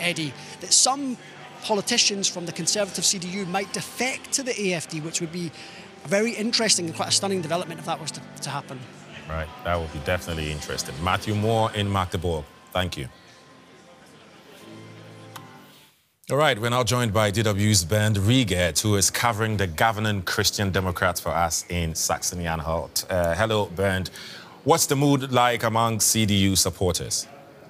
Eddie, that some politicians from the Conservative CDU might defect to the AFD, which would be a very interesting and quite a stunning development if that was to happen. Right, that would be definitely interesting. Matthew Moore in Magdeburg, thank you. All right, we're now joined by DW's Bernd Riegert, who is covering the governing Christian Democrats for us in Saxony-Anhalt. Hello, Bernd. What's the mood like among CDU supporters?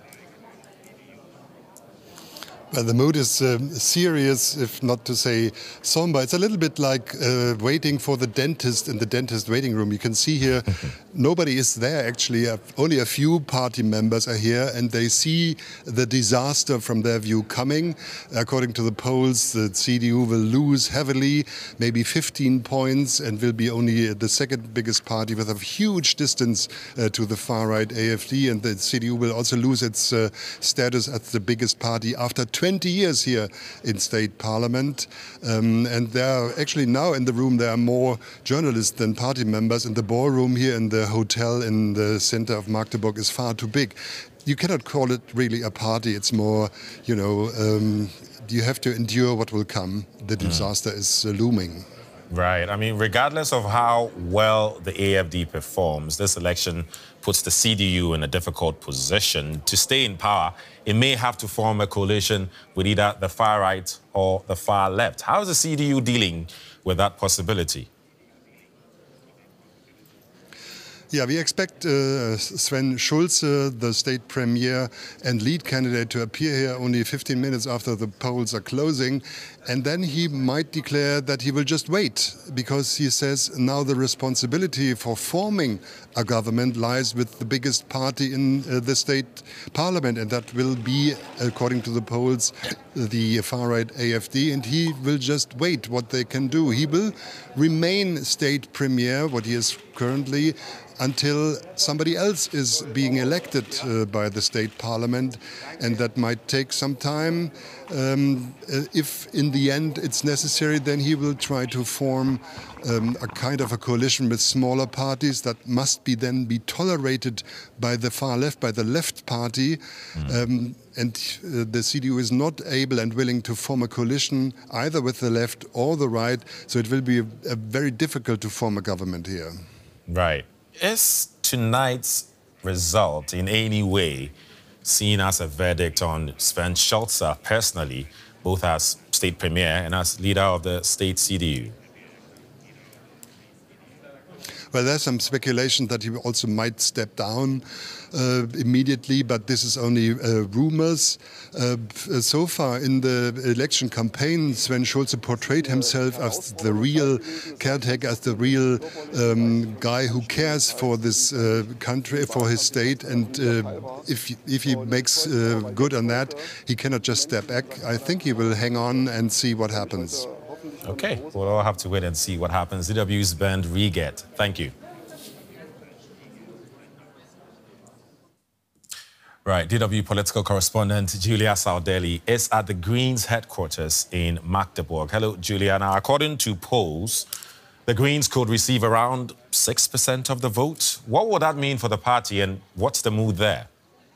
Well, the mood is serious, if not to say somber. It's a little bit like waiting for the dentist in the dentist waiting room. You can see here, nobody is there actually. Only a few party members are here, and they see the disaster from their view coming. According to the polls, the CDU will lose heavily, maybe 15 points, and will be only the second biggest party with a huge distance to the far-right AFD. And the CDU will also lose its status as the biggest party after 20 years here in state parliament. And there are actually now in the room, there are more journalists than party members, and the ballroom here in the hotel in the center of Magdeburg is far too big. You cannot call it really a party. It's more, you know, you have to endure what will come. The disaster is looming. Right. I mean, regardless of how well the AFD performs, this election puts the CDU in a difficult position. To stay in power, it may have to form a coalition with either the far right or the far left. How is the CDU dealing with that possibility? Yeah, we expect Sven Schulze, the state premier and lead candidate, to appear here only 15 minutes after the polls are closing. And then he might declare that he will just wait, because he says now the responsibility for forming a government lies with the biggest party in the state parliament. And that will be, according to the polls, the far-right AFD. And he will just wait what they can do. He will remain state premier, what he is currently, until somebody else is being elected by the state parliament, and that might take some time. If in the end it's necessary, then he will try to form a kind of a coalition with smaller parties that must then be tolerated by the far left, by the left party. And the CDU is not able and willing to form a coalition either with the left or the right, so it will be very difficult to form a government here. Right. Is tonight's result in any way seen as a verdict on Sven Schulze personally, both as state premier and as leader of the state CDU? Well, there's some speculation that he also might step down immediately, but this is only rumors. So far in the election campaign, Sven Schulze portrayed himself as the real caretaker, as the real guy who cares for this country, for his state. And if he makes good on that, he cannot just step back. I think he will hang on and see what happens. Okay, we'll all have to wait and see what happens. DW's Bernd Riegert, thank you. Right, DW political correspondent Julia Saudelli is at the Greens headquarters in Magdeburg. Hello, Julia. Now, according to polls, the Greens could receive around 6% of the vote. What would that mean for the party, and what's the mood there?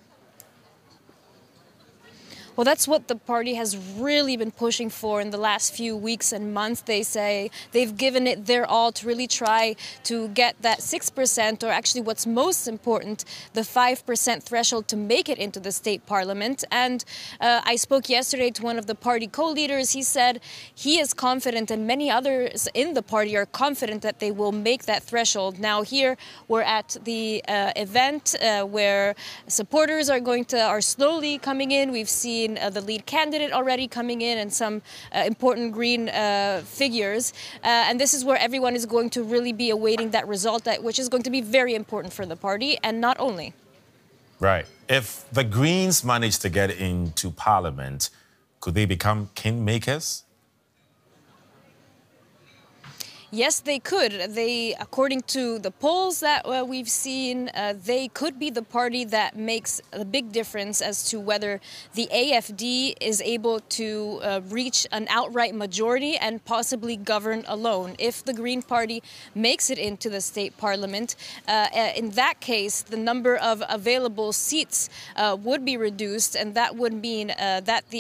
Well, that's what the party has really been pushing for in the last few weeks and months. They say they've given it their all to really try to get that 6%, or actually what's most important, the 5% threshold to make it into the state parliament. And I spoke yesterday to one of the party co-leaders. He said he is confident, and many others in the party are confident, that they will make that threshold. Now here we're at the event where supporters are slowly coming in. We've seen the lead candidate already coming in, and some important Green figures. And this is where everyone is going to really be awaiting that result, which is going to be very important for the party, and not only. Right. If the Greens manage to get into Parliament, could they become kingmakers? Yes, they could. According to the polls that we've seen, they could be the party that makes a big difference as to whether the AFD is able to reach an outright majority and possibly govern alone. If the Green Party makes it into the state parliament, in that case, the number of available seats would be reduced, and that would mean that the